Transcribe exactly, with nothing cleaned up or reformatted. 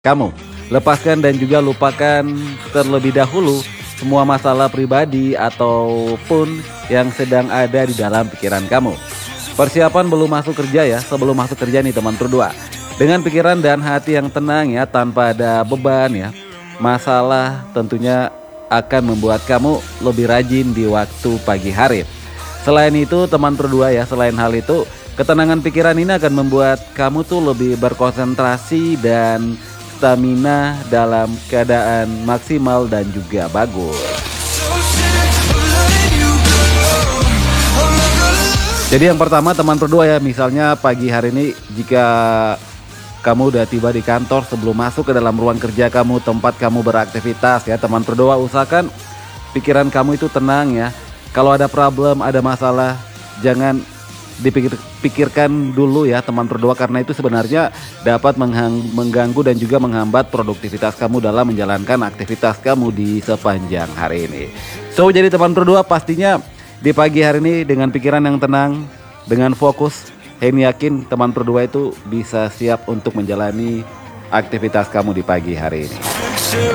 kamu. Lepaskan dan juga lupakan terlebih dahulu semua masalah pribadi ataupun yang sedang ada di dalam pikiran kamu. Persiapan belum masuk kerja ya, sebelum masuk kerja nih teman berdua. Dengan pikiran dan hati yang tenang ya, tanpa ada beban ya. Masalah tentunya akan membuat kamu lebih rajin di waktu pagi hari. Selain itu teman berdua ya, selain hal itu, ketenangan pikiran ini akan membuat kamu tuh lebih berkonsentrasi dan stamina dalam keadaan maksimal dan juga bagus. Jadi yang pertama teman berdua ya, misalnya pagi hari ini jika kamu udah tiba di kantor, sebelum masuk ke dalam ruang kerja kamu, tempat kamu beraktivitas ya, teman berdua usahakan pikiran kamu itu tenang ya. Kalau ada problem, ada masalah, jangan dipikirkan dulu ya teman berdua, karena itu sebenarnya dapat mengganggu dan juga menghambat produktivitas kamu dalam menjalankan aktivitas kamu di sepanjang hari ini. So jadi teman berdua pastinya di pagi hari ini dengan pikiran yang tenang, dengan fokus, Hen yakin teman berdua itu bisa siap untuk menjalani aktivitas kamu di pagi hari ini.